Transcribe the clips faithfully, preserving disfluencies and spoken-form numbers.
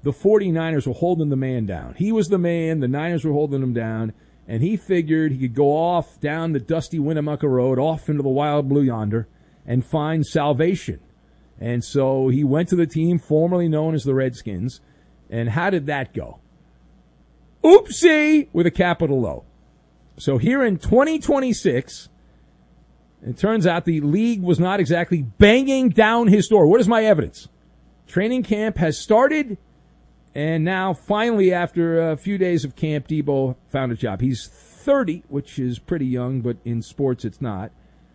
the 49ers were holding the man down. He was the man, the Niners were holding him down, and he figured he could go off down the dusty Winnemucca Road, off into the wild blue yonder, and find salvation. And so he went to the team formerly known as the Redskins. And how did that go? Oopsie, with a capital O. So here in twenty twenty-six, it turns out the league was not exactly banging down his door. What is my evidence? Training camp has started, and now finally after a few days of camp, Debo found a job. He's thirty, which is pretty young, but in sports it's not.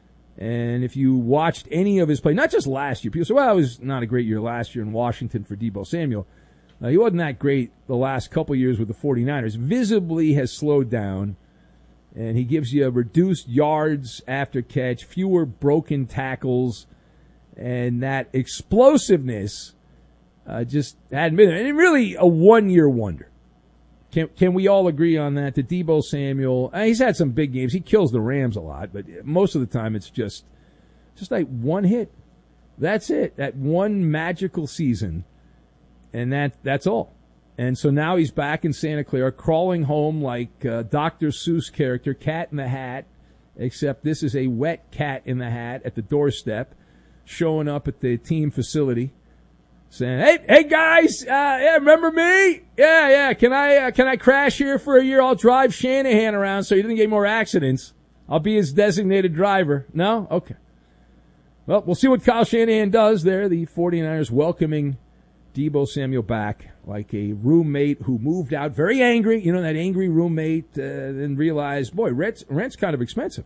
And if you watched any of his play, not just last year, people say, well, it was not a great year last year in Washington for Debo Samuel. Uh, he wasn't that great the last couple years with the 49ers. Visibly has slowed down, and he gives you reduced yards after catch, fewer broken tackles, and that explosiveness uh, just hadn't been there. And really a one-year wonder. Can can we all agree on that? That Debo Samuel, uh, he's had some big games. He kills the Rams a lot, but most of the time it's just just like one hit. That's it. That one magical season, and that that's all. And so now he's back in Santa Clara, crawling home like uh, Doctor Seuss character, Cat in the Hat, except this is a wet cat in the hat at the doorstep, showing up at the team facility. Saying, hey, hey guys, uh, yeah, remember me? Yeah, yeah, can I, uh, can I crash here for a year? I'll drive Shanahan around so he doesn't get more accidents. I'll be his designated driver. No? Okay. Well, we'll see what Kyle Shanahan does there. The 49ers welcoming Debo Samuel back like a roommate who moved out very angry. You know, that angry roommate, uh, then realized, boy, rent's, rent's kind of expensive.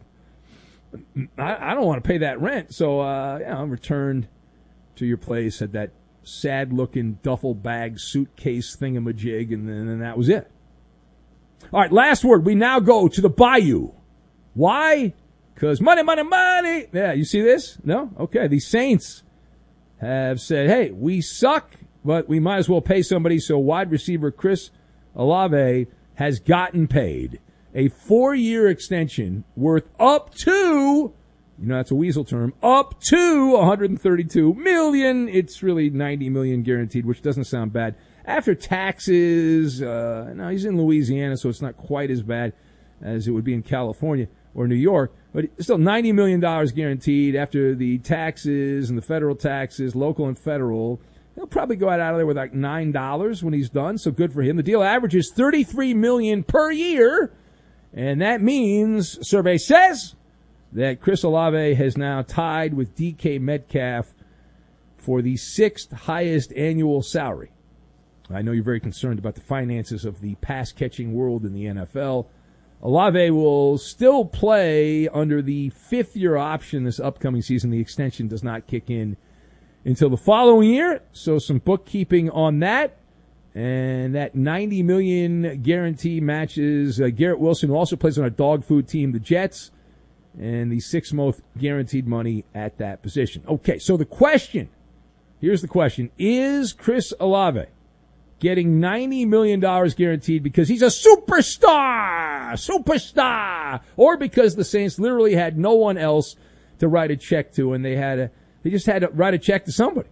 I, I don't want to pay that rent. So, uh, yeah, I'm returned to your place at that sad-looking duffel bag suitcase thingamajig, and then and that was it. All right, last word. We now go to the Bayou. Why? Because money, money, money. Yeah, you see this? No? Okay. The Saints have said, hey, we suck, but we might as well pay somebody. So wide receiver Chris Olave has gotten paid a four-year extension worth up to, you know, that's a weasel term, up to one hundred thirty-two million dollars. It's really ninety million dollars guaranteed, which doesn't sound bad. After taxes, uh, no, he's in Louisiana, so it's not quite as bad as it would be in California or New York. But it's still ninety million dollars guaranteed after the taxes and the federal taxes, local and federal. He'll probably go out of there with like nine dollars when he's done, so good for him. The deal averages thirty-three million dollars per year, and that means, survey says, that Chris Olave has now tied with D K Metcalf for the sixth highest annual salary. I know you're very concerned about the finances of the pass-catching world in the N F L. Olave will still play under the fifth-year option this upcoming season. The extension does not kick in until the following year, so some bookkeeping on that. And that ninety million dollars guarantee matches uh, Garrett Wilson, who also plays on a dog food team, the Jets, and the sixth most guaranteed money at that position. Okay, so the question, here's the question. Is Chris Olave getting ninety million dollars guaranteed because he's a superstar, superstar, or because the Saints literally had no one else to write a check to, and they had a, they just had to write a check to somebody?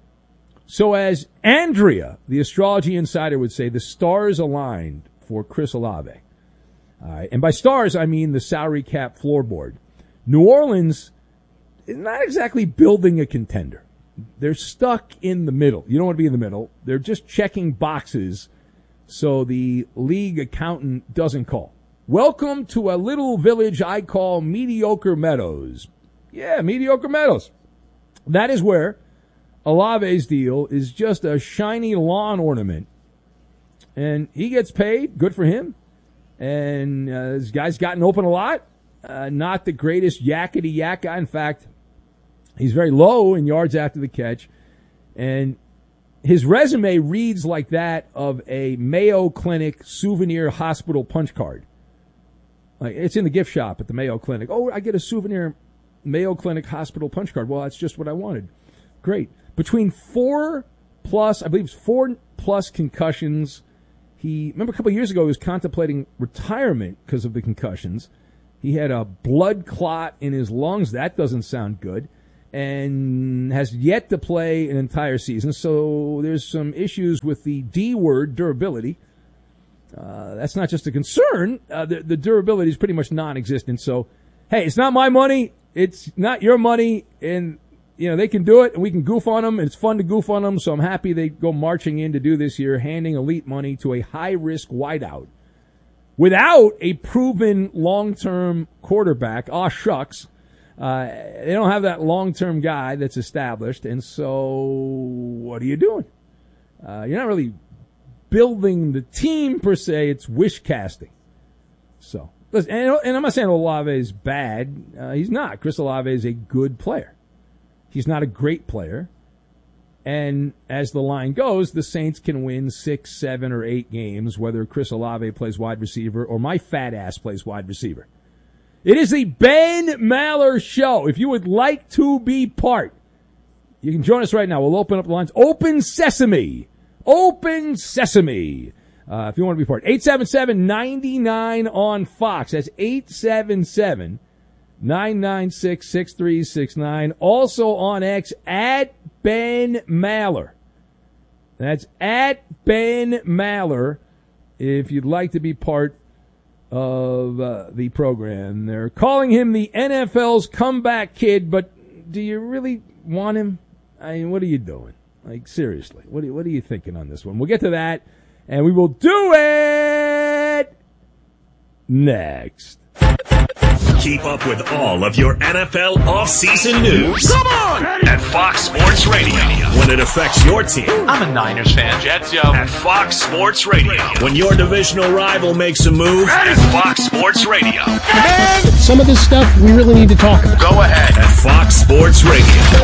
So as Andrea, the astrology insider, would say, the stars aligned for Chris Olave. All right. And by stars, I mean the salary cap floorboard. New Orleans is not exactly building a contender. They're stuck in the middle. You don't want to be in the middle. They're just checking boxes so the league accountant doesn't call. Welcome to a little village I call Mediocre Meadows. Yeah, Mediocre Meadows. That is where Olave's deal is just a shiny lawn ornament. And he gets paid. Good for him. And uh, this guy's gotten open a lot. Uh, not the greatest yakety yak guy. In fact, he's very low in yards after the catch. And his resume reads like that of a Mayo Clinic souvenir hospital punch card. Like, it's in the gift shop at the Mayo Clinic. Oh, I get a souvenir Mayo Clinic hospital punch card. Well, that's just what I wanted. Great. Between four plus, I believe it's four plus concussions. He, remember a couple of years ago, he was contemplating retirement because of the concussions. He had a blood clot in his lungs. That doesn't sound good. and has yet to play an entire season. So there's some issues with the D word, durability. Uh, that's not just a concern. Uh, the, the durability is pretty much non-existent. So, hey, it's not my money. It's not your money. And, you know, they can do it, and we can goof on them, and it's fun to goof on them. So I'm happy they go marching in to do this here, handing elite money to a high-risk wideout without a proven long-term quarterback. Aw, shucks. Uh, they don't have that long-term guy that's established. And so what are you doing? Uh, you're not really building the team per se, it's wish casting. So, listen, and, and I'm not saying Olave is bad. Uh, he's not. Chris Olave is a good player. He's not a great player. And as the line goes, the Saints can win six, seven, or eight games, whether Chris Olave plays wide receiver or my fat ass plays wide receiver. It is the Ben Maller Show. If you would like to be part, you can join us right now. We'll open up the lines. Open sesame. Open sesame. Uh, if you want to be part. eight seven seven, nine nine on Fox. That's eight seven seven, nine nine six, six three six nine. Also on X, at Ben Maller. That's at Ben Maller. If you'd like to be part of uh, the program. They're calling him the N F L's comeback kid, but do you really want him? I mean, what are you doing? Like, seriously, what are, you, what are you thinking on this one? We'll get to that, and we will do it next. Keep up with all of your N F L offseason news. Come on! At Fox Sports Radio. When it affects your team. I'm a Niners fan. Jets, yo. At Fox Sports Radio. When your divisional rival makes a move. At Fox Sports Radio. Man, some of this stuff we really need to talk about. Go ahead. At Fox Sports Radio.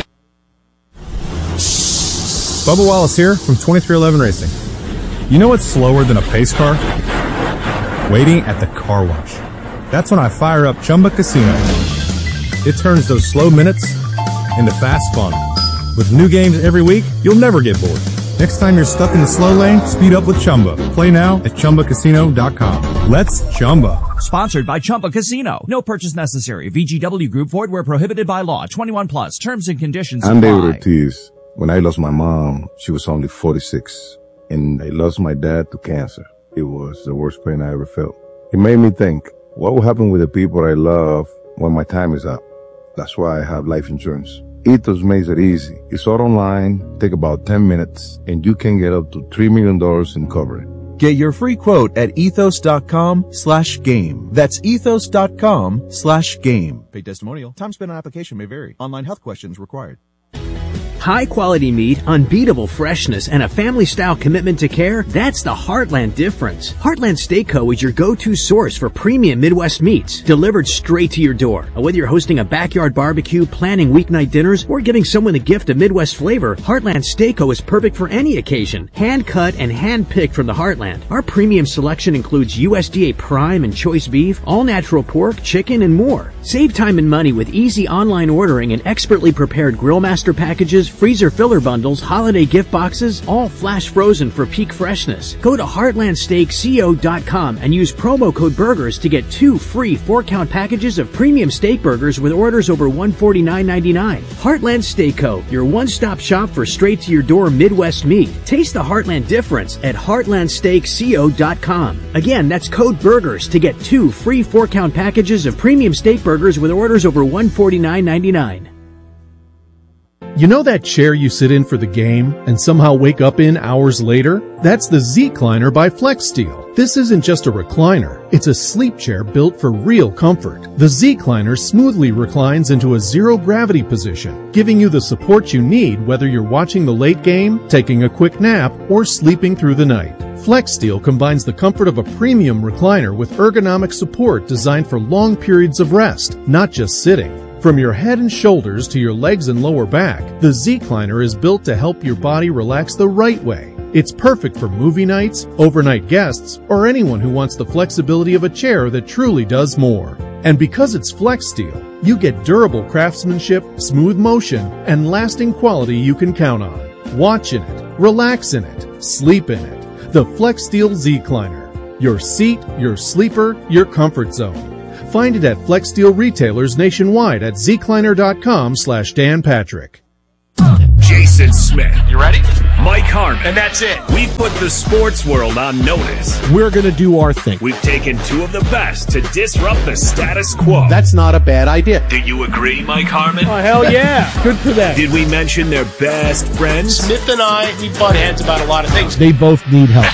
Bubba Wallace here from twenty-three eleven Racing. You know what's slower than a pace car? Waiting at the car wash. That's when I fire up Chumba Casino. It turns those slow minutes into fast fun. With new games every week, you'll never get bored. Next time you're stuck in the slow lane, speed up with Chumba. Play now at Chumba Casino dot com. Let's Chumba. Sponsored by Chumba Casino. No purchase necessary. V G W Group, void where prohibited by law. twenty-one plus. Terms and conditions apply. I'm David Ortiz. When I lost my mom, she was only forty-six. And I lost my dad to cancer. It was the worst pain I ever felt. It made me think, what will happen with the people I love when my time is up? That's why I have life insurance. Ethos makes it easy. It's all online, take about ten minutes, and you can get up to three million dollars in coverage. Get your free quote at ethos.com slash game. That's ethos.com slash game. Paid testimonial. Time spent on application may vary. Online health questions required. High-quality meat, unbeatable freshness, and a family-style commitment to care, that's the Heartland difference. Heartland Steak Co. is your go-to source for premium Midwest meats, delivered straight to your door. Whether you're hosting a backyard barbecue, planning weeknight dinners, or giving someone a gift of Midwest flavor, Heartland Steak Co. is perfect for any occasion. Hand-cut and hand-picked from the Heartland. Our premium selection includes U S D A prime and choice beef, all-natural pork, chicken, and more. Save time and money with easy online ordering and expertly prepared grill master packages, freezer filler bundles, holiday gift boxes, all flash frozen for peak freshness. Go to heartland steak co dot com and use promo code BURGERS to get two free four-count packages of premium steak burgers with orders over one hundred forty-nine ninety-nine. Heartland Steak Co., your one-stop shop for straight-to-your-door Midwest meat. Taste the Heartland difference at heartland steak co dot com. Again, that's code BURGERS to get two free four-count packages of premium steak burgers with orders over one hundred forty-nine ninety-nine. You know that chair you sit in for the game and somehow wake up in hours later? That's the Z-Cliner by FlexSteel. This isn't just a recliner. It's a sleep chair built for real comfort. The Z-Cliner smoothly reclines into a zero-gravity position, giving you the support you need whether you're watching the late game, taking a quick nap, or sleeping through the night. FlexSteel combines the comfort of a premium recliner with ergonomic support designed for long periods of rest, not just sitting. From your head and shoulders to your legs and lower back, the Z-Cliner is built to help your body relax the right way. It's perfect for movie nights, overnight guests, or anyone who wants the flexibility of a chair that truly does more. And because it's FlexSteel, you get durable craftsmanship, smooth motion, and lasting quality you can count on. Watch in it, relax in it, sleep in it. The FlexSteel Z-Cliner. Your seat, your sleeper, your comfort zone. Find it at Flex Steel retailers nationwide at zkleiner.com slash Dan Patrick. Jason Smith. You ready? Mike Harmon. And that's it. We've put the sports world on notice. We're going to do our thing. We've taken two of the best to disrupt the status quo. That's not a bad idea. Do you agree, Mike Harmon? Oh, hell yeah. Good for them. Did we mention their best friends? Smith and I, we butt heads about a lot of things. They both need help.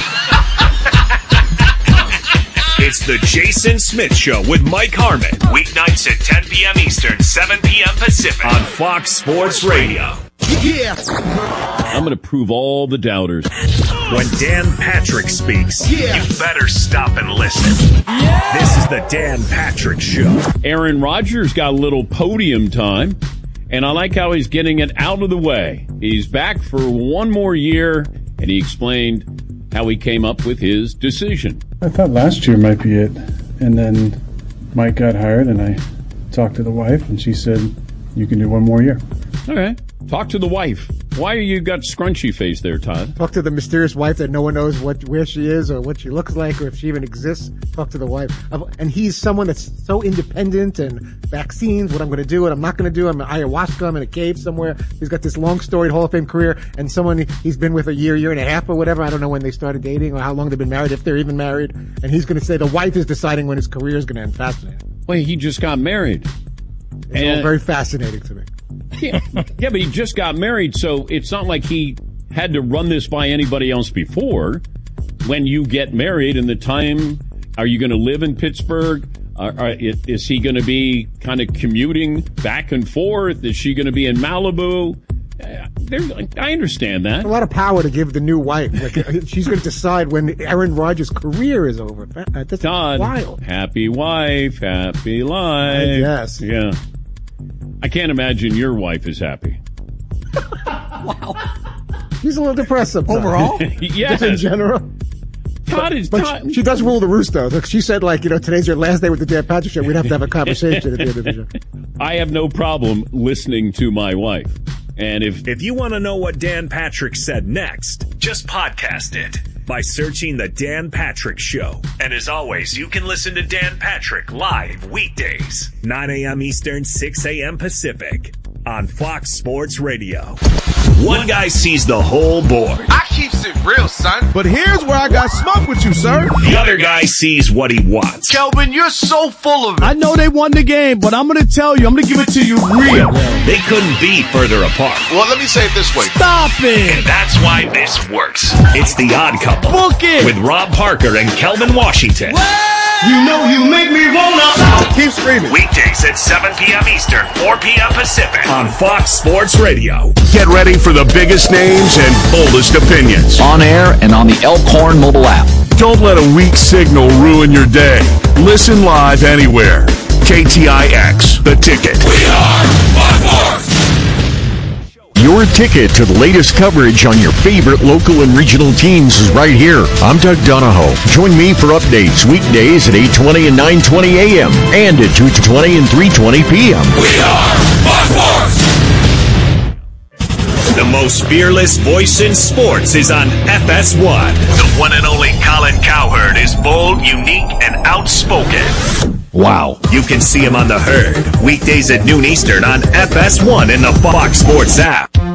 It's the Jason Smith Show with Mike Harmon. Weeknights at ten p.m. Eastern, seven p.m. Pacific on Fox Sports Radio. Yeah. I'm going to prove all the doubters. When Dan Patrick speaks, yeah. you better stop and listen. Yeah. This is the Dan Patrick Show. Aaron Rodgers got a little podium time, and I like how he's getting it out of the way. He's back for one more year, and he explained how he came up with his decision. I thought last year might be it, and then Mike got hired, and I talked to the wife, and she said, you can do one more year. Okay. Talk to the wife. Why are you got scrunchy face there, Todd? Talk to the mysterious wife that no one knows what where she is or what she looks like or if she even exists. Talk to the wife. And he's someone that's so independent and vaccines, what I'm going to do, what I'm not going to do. I'm an ayahuasca. I'm in a cave somewhere. He's got this long storied Hall of Fame career and someone he's been with a year, year and a half or whatever. I don't know when they started dating or how long they've been married, if they're even married. And he's going to say the wife is deciding when his career is going to end. Fascinating. Wait, he just got married. It's and, all very fascinating to me. Yeah, yeah, but he just got married, so it's not like he had to run this by anybody else before. When you get married and the time, are you going to live in Pittsburgh? Are, are, is he going to be kind of commuting back and forth? Is she going to be in Malibu? Uh, I understand that. A lot of power to give the new wife. Like, she's going to decide when Aaron Rodgers' career is over. That's Todd, wild. Happy wife, happy life. Uh, yes. Yeah. I can't imagine your wife is happy. Wow. She's a little depressive. Overall? Yeah. Just in general. Todd is but Todd. She, she does rule the roost, though. Look, she said, like, you know, today's your last day with the Dan Patrick Show. We'd have to have a conversation at the end of the show. I have no problem listening to my wife. And if if you want to know what Dan Patrick said next, just podcast it by searching The Dan Patrick Show. And as always, you can listen to Dan Patrick live weekdays, nine a.m. Eastern, six a.m. Pacific on Fox Sports Radio. One guy sees the whole board. I keeps it real, son. But here's where I got smoke with you, sir. The other guy sees what he wants. Kelvin, you're so full of it. I know they won the game, but I'm going to tell you, I'm going to give it to you real. They couldn't be further apart. Well, let me say it this way. Stop it. And that's why this works. It's The Odd Couple. Book it. With Rob Parker and Kelvin Washington. What? You know you make me wanna. Keep screaming. Weekdays at seven p.m. Eastern, four p.m. Pacific on Fox Sports Radio. Get ready for the biggest names and boldest opinions. On air and on the Elkhorn mobile app. Don't let a weak signal ruin your day. Listen live anywhere. K T I X, The Ticket. We are Fox Sports. Your ticket to the latest coverage on your favorite local and regional teams is right here. I'm Doug Donahoe. Join me for updates weekdays at eight twenty and nine twenty a.m. and at two twenty and three twenty p.m. We are Fox Sports. The most fearless voice in sports is on F S one. The one and only Colin Cowherd is bold, unique, and outspoken. Wow. You can see him on The Herd, weekdays at noon Eastern on F S one in the Fox Sports app.